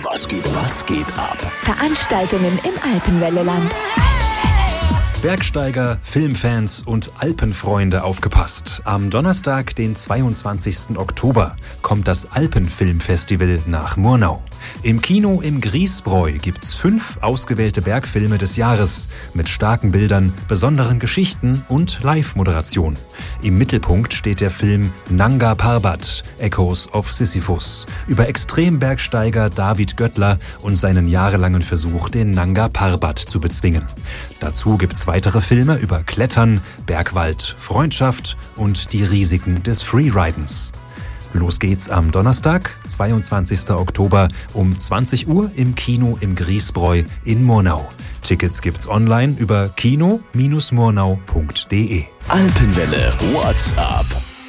Was geht ab? Veranstaltungen im Alpenwelleland. Bergsteiger, Filmfans und Alpenfreunde, aufgepasst. Am Donnerstag, den 22. Oktober, kommt das Alpenfilmfestival nach Murnau. Im Kino im Griesbräu gibt's 5 ausgewählte Bergfilme des Jahres mit starken Bildern, besonderen Geschichten und Live-Moderation. Im Mittelpunkt steht der Film Nanga Parbat, Echoes of Sisyphus, über Extrembergsteiger David Göttler und seinen jahrelangen Versuch, den Nanga Parbat zu bezwingen. Dazu gibt's weitere Filme über Klettern, Bergwald, Freundschaft und die Risiken des Freeridens. Los geht's am Donnerstag, 22. Oktober um 20 Uhr im Kino im Griesbräu in Murnau. Tickets gibt's online über kino-murnau.de. Alpenwelle WhatsApp.